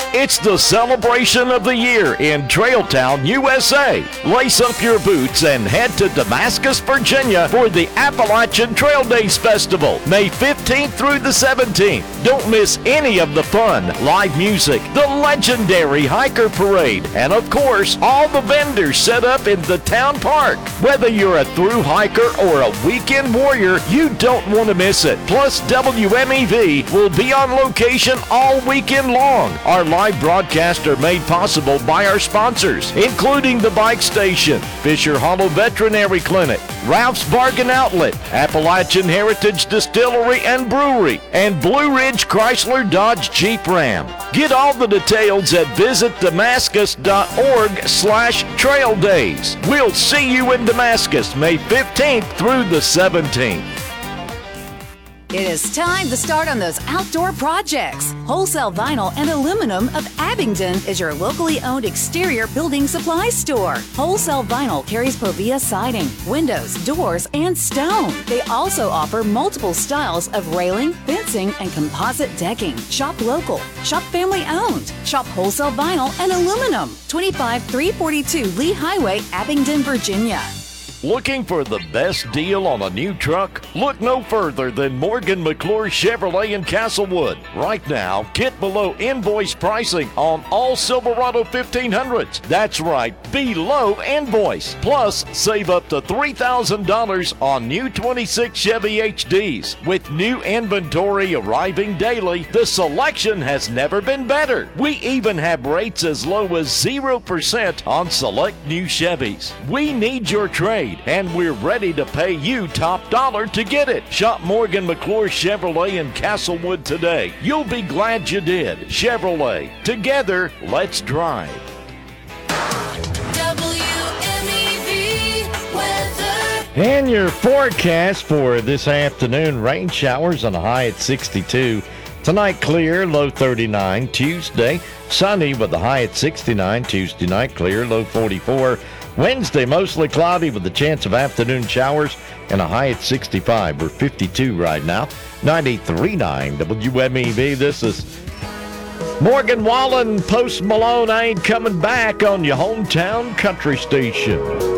It's the celebration of the year in Trailtown, USA. Lace up your boots and head to Damascus, Virginia for the Appalachian Trail Days Festival, May 15th through the 17th. Don't miss any of the fun, live music, the legendary hiker parade, and of course, all the vendors set up in the town park. Whether you're a thru hiker or a weekend warrior, you don't want to miss it. Plus, WMEV will be on location all weekend long. Our live broadcasts are made possible by our sponsors, including the Bike Station, Fisher Hollow Veterinary Clinic, Ralph's Bargain Outlet, Appalachian Heritage Distillery and Brewery, and Blue Ridge Chrysler Dodge Jeep Ram. Get all the details at visitdamascus.org/trail days. We'll see you in Damascus May 15th through the 17th. It is time to start on those outdoor projects. Wholesale Vinyl and Aluminum of Abingdon is your locally owned exterior building supply store. Wholesale Vinyl carries Provia siding, windows, doors, and stone. They also offer multiple styles of railing, fencing, and composite decking. Shop local. Shop family owned. Shop Wholesale Vinyl and Aluminum. 25342 Lee Highway, Abingdon, Virginia. Looking for the best deal on a new truck? Look no further than Morgan McClure Chevrolet in Castlewood. Right now, get below invoice pricing on all Silverado 1500s. That's right, below invoice. Plus, save up to $3,000 on new 26 Chevy HDs. With new inventory arriving daily, the selection has never been better. We even have rates as low as 0% on select new Chevys. We need your trade, and we're ready to pay you top dollar to get it. Shop Morgan McClure Chevrolet in Castlewood today. You'll be glad you did. Chevrolet. Together, let's drive. WMEV weather. And your forecast for this afternoon, rain showers on a high at 62. Tonight clear, low 39. Tuesday, sunny with a high at 69. Tuesday night clear, low 44. Wednesday, mostly cloudy with a chance of afternoon showers and a high at 65. We're 52 right now. 93.9 WMEV. This is Morgan Wallen. Post Malone, I Ain't Coming Back on your hometown country station.